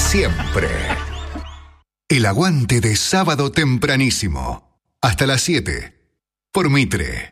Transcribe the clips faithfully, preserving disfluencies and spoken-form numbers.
siempre. El aguante de sábado tempranísimo. Hasta las siete. Por Mitre.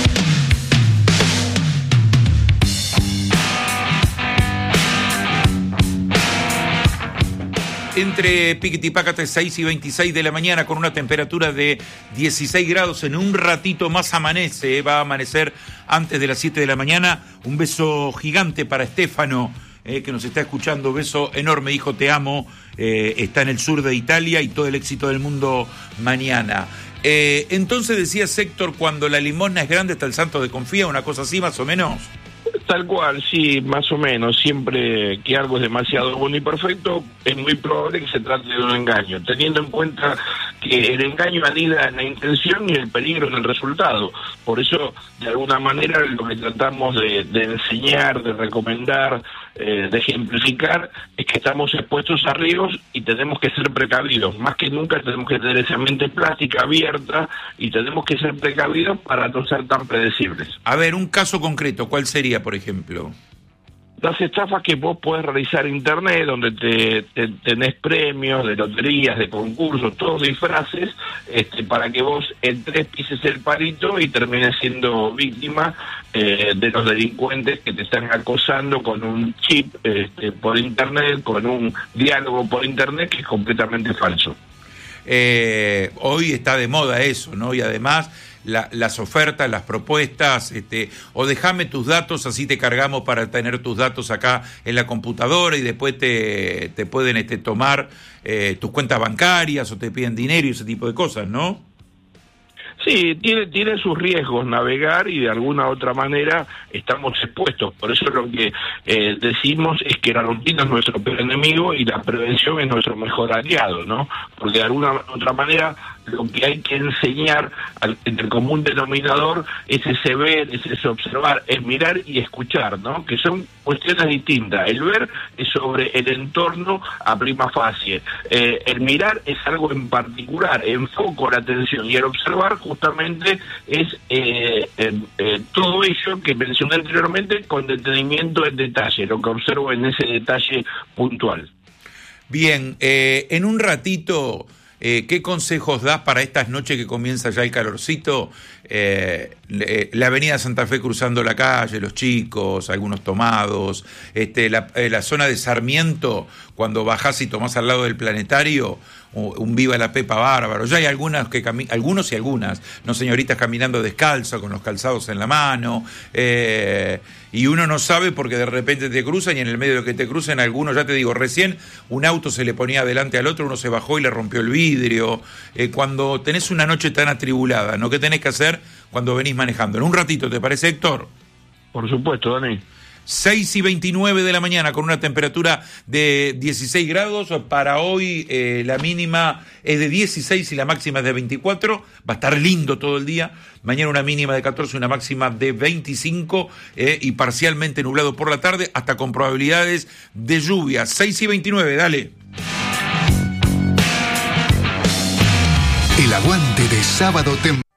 Entre Piquitipácate, seis y veintiséis de la mañana, con una temperatura de dieciséis grados. En un ratito más amanece, va a amanecer antes de las siete de la mañana. Un beso gigante para Estefano, eh, que nos está escuchando. Beso enorme, hijo, te amo. Eh, está en el sur de Italia, y todo el éxito del mundo mañana. Eh, entonces decía Héctor, cuando la limosna es grande está el santo de confía, una cosa así más o menos. Tal cual, sí, más o menos. Siempre que algo es demasiado bueno y perfecto, es muy probable que se trate de un engaño, teniendo en cuenta que el engaño anida en la intención y el peligro en el resultado. Por eso, de alguna manera, lo que tratamos de, de enseñar, de recomendar, eh, de ejemplificar, es que estamos expuestos a riesgos y tenemos que ser precavidos. Más que nunca tenemos que tener esa mente plástica abierta y tenemos que ser precavidos para no ser tan predecibles. A ver, un caso concreto, ¿cuál sería, por ejemplo? Las estafas que vos podés realizar en internet, donde te, te tenés premios de loterías, de concursos, todos disfraces, este, para que vos entres, pises el palito y termines siendo víctima eh, de los delincuentes que te están acosando con un chip este, por internet, con un diálogo por internet que es completamente falso. Eh, hoy está de moda eso, ¿no? Y además la, las ofertas, las propuestas, este, o déjame tus datos, así te cargamos para tener tus datos acá en la computadora, y después te, te pueden este, tomar eh, tus cuentas bancarias, o te piden dinero y ese tipo de cosas, ¿no? Sí, tiene, tiene sus riesgos navegar, y de alguna otra manera estamos expuestos. Por eso lo que eh, decimos es que la rutina es nuestro peor enemigo y la prevención es nuestro mejor aliado, ¿no? Porque de alguna otra manera lo que hay que enseñar al, entre el común denominador es ese ver, es ese observar, es mirar y escuchar, ¿no? Que son cuestiones distintas. El ver es sobre el entorno a prima facie. Eh, el mirar es algo en particular, enfoco la atención, y el observar justamente es eh, eh, eh, todo ello que mencioné anteriormente, con detenimiento en detalle, lo que observo en ese detalle puntual. Bien, eh, en un ratito, eh, ¿qué consejos das para estas noches que comienza ya el calorcito? Eh, la avenida Santa Fe cruzando la calle, los chicos, algunos tomados, este, la, eh, la zona de Sarmiento, cuando bajás y tomás al lado del planetario, un viva la pepa bárbaro. Ya hay algunas que cami- algunos y algunas, no señoritas caminando descalzo, con los calzados en la mano, eh, y uno no sabe porque de repente te cruzan, y en el medio de lo que te cruzan algunos, ya te digo, recién un auto se le ponía adelante al otro, uno se bajó y le rompió el vidrio. Eh, cuando tenés una noche tan atribulada, ¿no? ¿Qué tenés que hacer cuando venís manejando? En un ratito, ¿te parece, Héctor? Por supuesto, Dani. seis y veintinueve de la mañana, con una temperatura de dieciséis grados. Para hoy eh, la mínima es de dieciséis y la máxima es de veinticuatro. Va a estar lindo todo el día. Mañana una mínima de catorce y una máxima de veinticinco, eh, y parcialmente nublado por la tarde, hasta con probabilidades de lluvia. seis y veintinueve, dale. El aguante de sábado temprano.